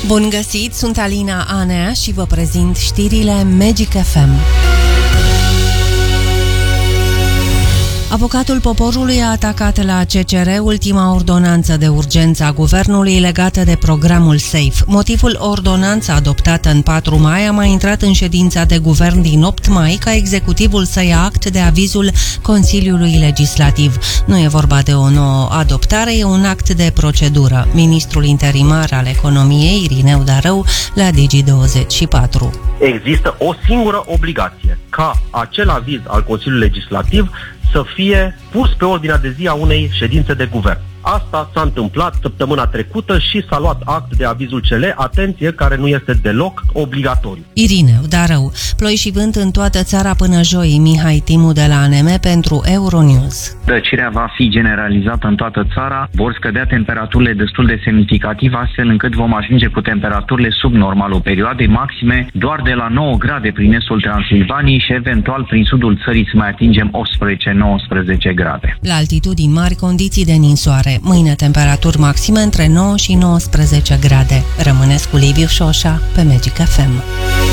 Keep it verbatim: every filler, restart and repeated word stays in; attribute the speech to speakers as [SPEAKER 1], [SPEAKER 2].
[SPEAKER 1] Bun găsit, sunt Alina Anea și vă prezint știrile Magic F M. Avocatul poporului a atacat la C C R ultima ordonanță de urgență a guvernului legată de programul SAFE. Motivul: ordonanța adoptată în patru mai a mai intrat în ședința de guvern din opt mai ca executivul să ia act de avizul Consiliului Legislativ. Nu e vorba de o nouă adoptare, e un act de procedură. Ministrul interimar al economiei, Irineu Darău, la Digi douăzeci și patru.
[SPEAKER 2] Există o singură obligație, ca acel aviz al Consiliului Legislativ să fie pus pe ordinea de zi a unei ședințe de guvern. Asta s-a întâmplat săptămâna trecută și s-a luat act de avizul C L, atenție, care nu este deloc obligatoriu.
[SPEAKER 1] Irineu Darău. Ploi și vânt în toată țara până joi. Mihai Timu de la A N M pentru Euronews.
[SPEAKER 3] Răcirea va fi generalizată în toată țara, vor scădea temperaturile destul de semnificativ, astfel încât vom ajunge cu temperaturile sub normalul perioadei, maxime doar de la nouă grade prin estul Transilvaniei și eventual prin sudul țării să mai atingem optsprezece nouăsprezece grade.
[SPEAKER 1] La altitudini mari, condiții de ninsoare. Mâine temperaturi maxime între nouă și nouăsprezece grade. Rămâneți cu Liviu Șoșa pe Magic F M.